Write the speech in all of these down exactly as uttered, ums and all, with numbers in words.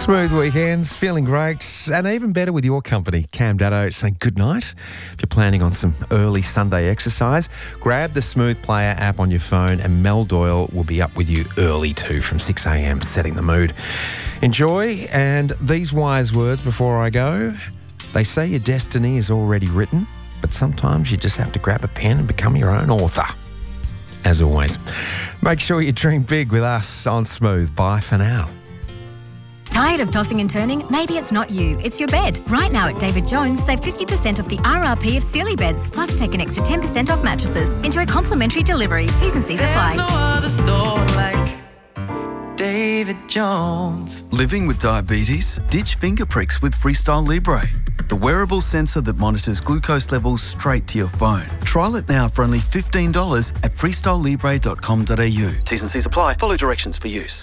Smooth weekends, feeling great, and even better with your company. Cam Daddo saying good night. If you're planning on some early Sunday exercise, grab the Smooth Player app on your phone and Mel Doyle will be up with you early too from six a.m, setting the mood. Enjoy, and these wise words before I go. They say your destiny is already written, but sometimes you just have to grab a pen and become your own author. As always, make sure you dream big with us on Smooth. Bye for now. Tired of tossing and turning? Maybe it's not you, it's your bed. Right now at David Jones, save fifty percent off the R R P of Sealy beds, plus take an extra ten percent off mattresses. Enjoy complimentary delivery. T's and C's apply. There's no other store like David Jones. Living with diabetes? Ditch finger pricks with Freestyle Libre, the wearable sensor that monitors glucose levels straight to your phone. Trial it now for only fifteen dollars at freestyle libre dot com dot a u. T's and C's apply. Follow directions for use.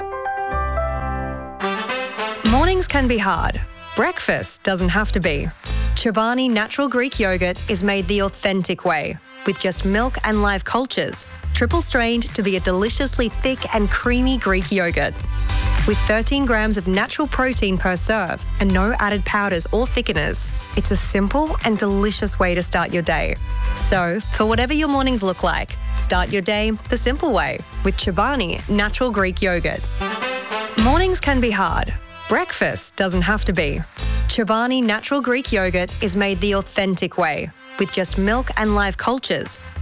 Mornings can be hard. Breakfast doesn't have to be. Chobani Natural Greek Yogurt is made the authentic way, with just milk and live cultures, triple strained to be a deliciously thick and creamy Greek yogurt. With thirteen grams of natural protein per serve and no added powders or thickeners, it's a simple and delicious way to start your day. So, for whatever your mornings look like, start your day the simple way with Chobani Natural Greek Yogurt. Mornings can be hard. Breakfast doesn't have to be. Chobani Natural Greek Yogurt is made the authentic way, with just milk and live cultures,